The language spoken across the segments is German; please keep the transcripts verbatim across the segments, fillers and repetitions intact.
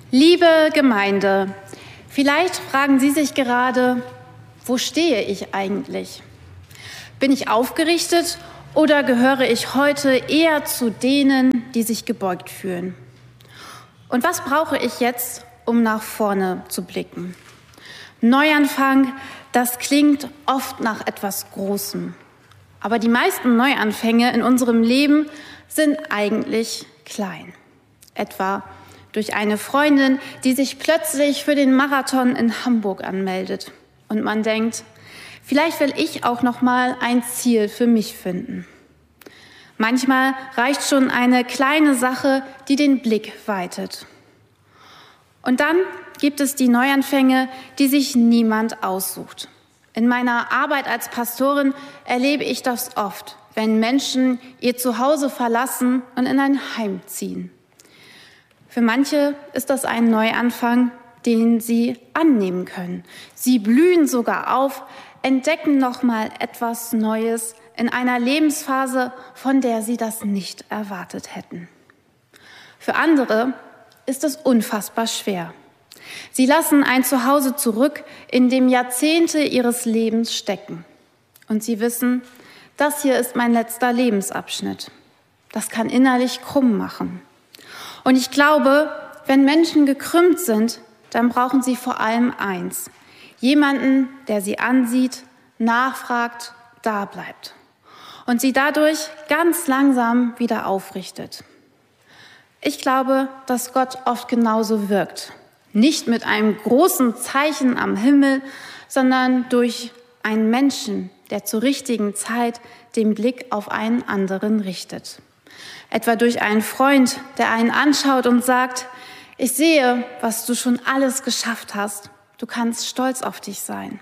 Liebe Gemeinde, vielleicht fragen Sie sich gerade, wo stehe ich eigentlich? Bin ich aufgerichtet oder gehöre ich heute eher zu denen, die sich gebeugt fühlen? Und was brauche ich jetzt, um nach vorne zu blicken? Neuanfang, das klingt oft nach etwas Großem. Aber die meisten Neuanfänge in unserem Leben sind eigentlich klein. Etwa durch eine Freundin, die sich plötzlich für den Marathon in Hamburg anmeldet. Und man denkt, vielleicht will ich auch noch mal ein Ziel für mich finden. Manchmal reicht schon eine kleine Sache, die den Blick weitet. Und dann gibt es die Neuanfänge, die sich niemand aussucht. In meiner Arbeit als Pastorin erlebe ich das oft, wenn Menschen ihr Zuhause verlassen und in ein Heim ziehen. Für manche ist das ein Neuanfang, den sie annehmen können. Sie blühen sogar auf, entdecken noch mal etwas Neues in einer Lebensphase, von der sie das nicht erwartet hätten. Für andere ist es unfassbar schwer. Sie lassen ein Zuhause zurück, in dem Jahrzehnte ihres Lebens stecken. Und sie wissen, das hier ist mein letzter Lebensabschnitt. Das kann innerlich krumm machen. Und ich glaube, wenn Menschen gekrümmt sind, dann brauchen sie vor allem eins. Jemanden, der sie ansieht, nachfragt, da bleibt. Und sie dadurch ganz langsam wieder aufrichtet. Ich glaube, dass Gott oft genauso wirkt. Nicht mit einem großen Zeichen am Himmel, sondern durch einen Menschen, der zur richtigen Zeit den Blick auf einen anderen richtet. Etwa durch einen Freund, der einen anschaut und sagt, ich sehe, was du schon alles geschafft hast. Du kannst stolz auf dich sein.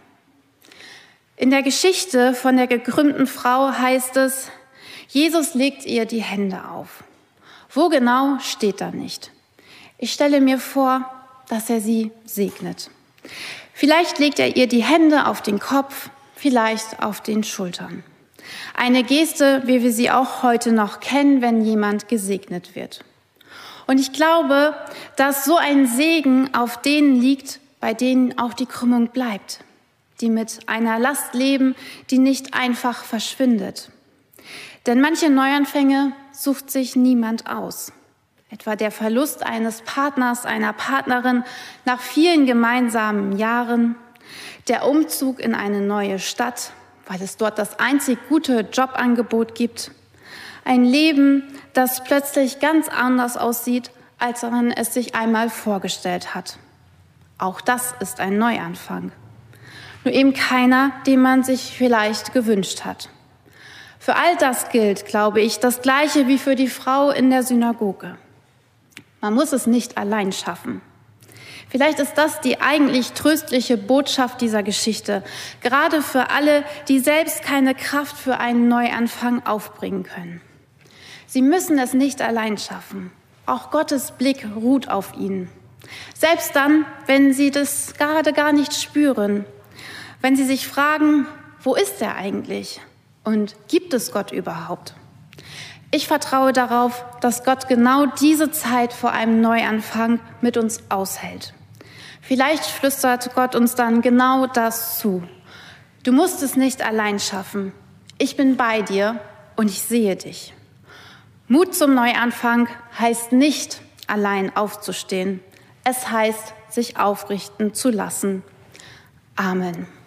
In der Geschichte von der gekrümmten Frau heißt es, Jesus legt ihr die Hände auf. Wo genau, steht da nicht. Ich stelle mir vor, dass er sie segnet. Vielleicht legt er ihr die Hände auf den Kopf, vielleicht auf den Schultern. Eine Geste, wie wir sie auch heute noch kennen, wenn jemand gesegnet wird. Und ich glaube, dass so ein Segen auf denen liegt, bei denen auch die Krümmung bleibt, die mit einer Last leben, die nicht einfach verschwindet. Denn manche Neuanfänge sucht sich niemand aus. Etwa der Verlust eines Partners, einer Partnerin nach vielen gemeinsamen Jahren, der Umzug in eine neue Stadt, weil es dort das einzig gute Jobangebot gibt. Ein Leben, das plötzlich ganz anders aussieht, als man es sich einmal vorgestellt hat. Auch das ist ein Neuanfang. Nur eben keiner, den man sich vielleicht gewünscht hat. Für all das gilt, glaube ich, das Gleiche wie für die Frau in der Synagoge. Man muss es nicht allein schaffen. Vielleicht ist das die eigentlich tröstliche Botschaft dieser Geschichte, gerade für alle, die selbst keine Kraft für einen Neuanfang aufbringen können. Sie müssen es nicht allein schaffen. Auch Gottes Blick ruht auf ihnen. Selbst dann, wenn sie das gerade gar nicht spüren, wenn sie sich fragen, wo ist er eigentlich und gibt es Gott überhaupt? Ich vertraue darauf, dass Gott genau diese Zeit vor einem Neuanfang mit uns aushält. Vielleicht flüstert Gott uns dann genau das zu. Du musst es nicht allein schaffen. Ich bin bei dir und ich sehe dich. Mut zum Neuanfang heißt nicht, allein aufzustehen. Es heißt, sich aufrichten zu lassen. Amen.